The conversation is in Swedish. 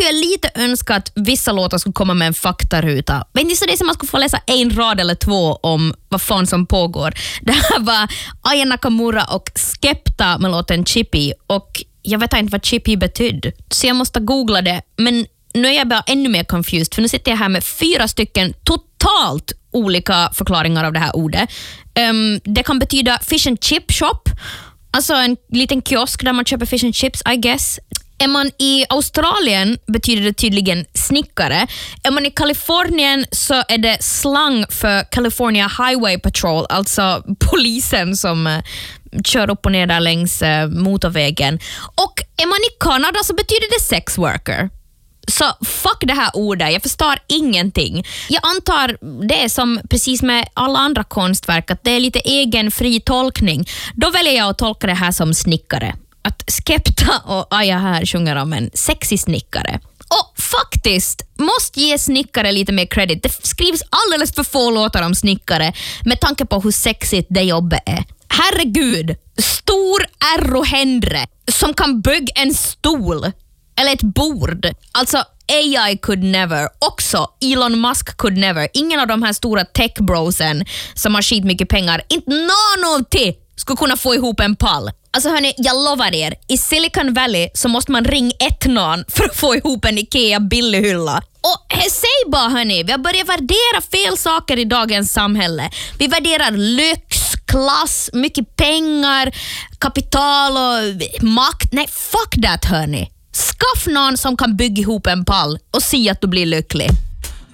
skulle jag lite önska att vissa låtar skulle komma med en faktaruta. Men det är så det som man skulle få läsa en rad eller två om vad fan som pågår. Det här var Aya Nakamura och Skepta med låten Chippy. Och jag vet inte vad Chippy betydde. Så jag måste googla det. Men nu är jag bara ännu mer confused. För nu sitter jag här med 4 stycken totalt olika förklaringar av det här ordet. Det kan betyda fish and chip shop. Alltså en liten kiosk där man köper fish and chips, I guess. Är man i Australien betyder det tydligen snickare. Är man i Kalifornien så är det slang för California Highway Patrol, alltså polisen som kör upp och ner där längs motorvägen. Och är man i Kanada så betyder det sex worker. Så fuck det här ordet, jag förstår ingenting. Jag antar det är som precis med alla andra konstverk, att det är lite egen fri tolkning. Då väljer jag att tolka det här som snickare. Att Skepta och Aya här sjunger om en sexy snickare. Och faktiskt måste ge snickare lite mer credit. Det skrivs alldeles för få låtar om snickare med tanke på hur sexigt det jobbet är. Herregud, stor R-händre som kan bygga en stol eller ett bord. Alltså AI could never. Också Elon Musk could never. Ingen av de här stora techbrosen som har skit mycket pengar, inte någon till skulle kunna få ihop en pall. Alltså hörni, jag lovar er, i Silicon Valley så måste man ringa etnan för att få ihop en Ikea billighylla. Och säg bara hörni, vi har börjat värdera fel saker i dagens samhälle. Vi värderar lyx, klass, mycket pengar, kapital och makt. Nej, fuck that hörni. Skaff någon som kan bygga ihop en pall och se att du blir lycklig.